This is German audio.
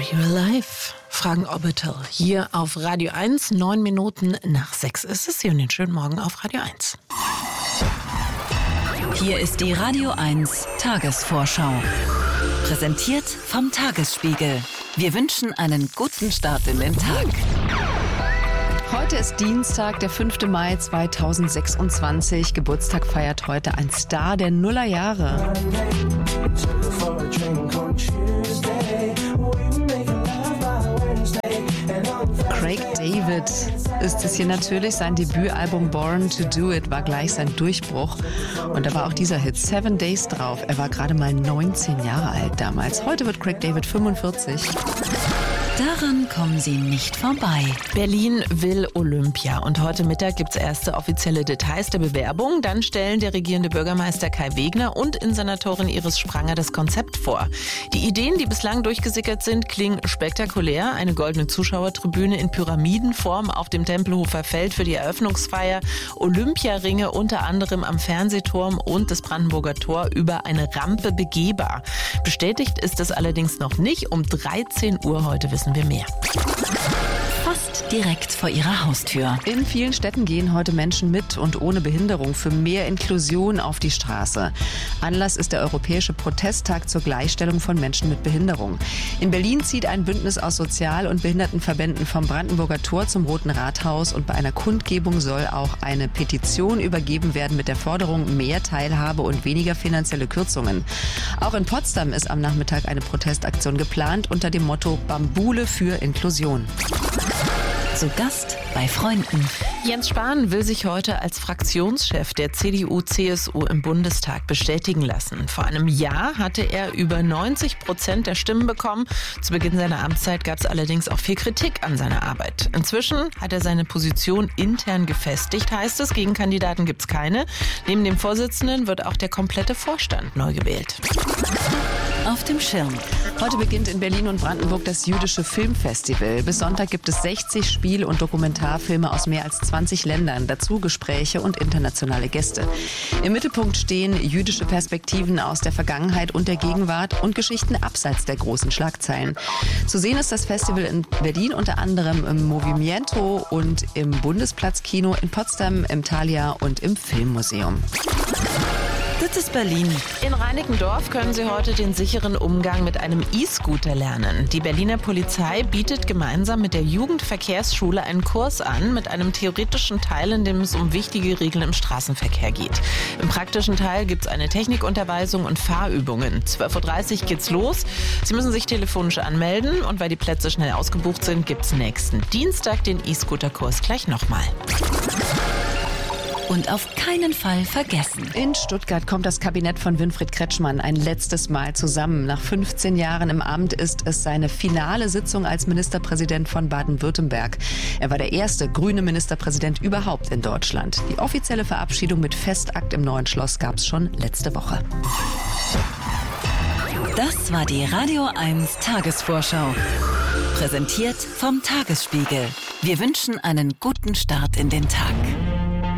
you alive? Fragen Orbital hier auf Radio 1. 9 Minuten nach 6 ist es. Und den schönen Morgen auf Radio 1. Hier ist die Radio 1 Tagesvorschau. Präsentiert vom Tagesspiegel. Wir wünschen einen guten Start in den Tag. Heute ist Dienstag, der 5. Mai 2026. Geburtstag feiert heute ein Star der Nullerjahre. Craig David ist es hier natürlich. Sein Debütalbum Born to Do It war gleich sein Durchbruch. Und da war auch dieser Hit 7 Days drauf. Er war gerade mal 19 Jahre alt damals. Heute wird Craig David 45. Daran kommen Sie nicht vorbei. Berlin will Olympia. Und heute Mittag gibt es erste offizielle Details der Bewerbung. Dann stellen der regierende Bürgermeister Kai Wegner und Innensenatorin Iris Spranger das Konzept vor. Die Ideen, die bislang durchgesickert sind, klingen spektakulär. Eine goldene Zuschauertribüne in Pyramidenform auf dem Tempelhofer Feld für die Eröffnungsfeier. Olympiaringe unter anderem am Fernsehturm und das Brandenburger Tor über eine Rampe begehbar. Bestätigt ist es allerdings noch nicht. Um 13 Uhr heute wissen wir mehr. Fast direkt vor Ihrer Haustür. In vielen Städten gehen heute Menschen mit und ohne Behinderung für mehr Inklusion auf die Straße. Anlass ist der Europäische Protesttag zur Gleichstellung von Menschen mit Behinderung. In Berlin zieht ein Bündnis aus Sozial- und Behindertenverbänden vom Brandenburger Tor zum Roten Rathaus und bei einer Kundgebung soll auch eine Petition übergeben werden mit der Forderung mehr Teilhabe und weniger finanzielle Kürzungen. Auch in Potsdam ist am Nachmittag eine Protestaktion geplant unter dem Motto Bambule für Inklusion. Zu Gast bei Freunden. Jens Spahn will sich heute als Fraktionschef der CDU-CSU im Bundestag bestätigen lassen. Vor einem Jahr hatte er über 90% der Stimmen bekommen. Zu Beginn seiner Amtszeit gab es allerdings auch viel Kritik an seiner Arbeit. Inzwischen hat er seine Position intern gefestigt, heißt es. Gegenkandidaten gibt es keine. Neben dem Vorsitzenden wird auch der komplette Vorstand neu gewählt. Auf dem Schirm. Heute beginnt in Berlin und Brandenburg das Jüdische Filmfestival. Bis Sonntag gibt es 60 Spiel- und Dokumentarfilme aus mehr als 20 Ländern, dazu Gespräche und internationale Gäste. Im Mittelpunkt stehen jüdische Perspektiven aus der Vergangenheit und der Gegenwart und Geschichten abseits der großen Schlagzeilen. Zu sehen ist das Festival in Berlin unter anderem im Movimiento und im Bundesplatzkino, in Potsdam, im Thalia und im Filmmuseum. Das ist Berlin. In Reinickendorf können Sie heute den sicheren Umgang mit einem E-Scooter lernen. Die Berliner Polizei bietet gemeinsam mit der Jugendverkehrsschule einen Kurs an mit einem theoretischen Teil, in dem es um wichtige Regeln im Straßenverkehr geht. Im praktischen Teil gibt es eine Technikunterweisung und Fahrübungen. 12.30 Uhr geht's los. Sie müssen sich telefonisch anmelden und weil die Plätze schnell ausgebucht sind, gibt es nächsten Dienstag den E-Scooter-Kurs gleich nochmal. Und auf keinen Fall vergessen. In Stuttgart kommt das Kabinett von Winfried Kretschmann ein letztes Mal zusammen. Nach 15 Jahren im Amt ist es seine finale Sitzung als Ministerpräsident von Baden-Württemberg. Er war der erste grüne Ministerpräsident überhaupt in Deutschland. Die offizielle Verabschiedung mit Festakt im Neuen Schloss gab es schon letzte Woche. Das war die Radio 1 Tagesvorschau. Präsentiert vom Tagesspiegel. Wir wünschen einen guten Start in den Tag.